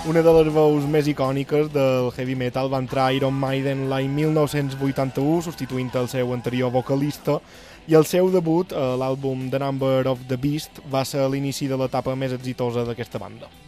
Una de les veus més icòniques del heavy metal va entrar a Iron Maiden l'any 1981, substituint el seu anterior vocalista, i el seu debut, l'àlbum The Number of the Beast, va ser l'inici de l'etapa més exitosa d'aquesta banda.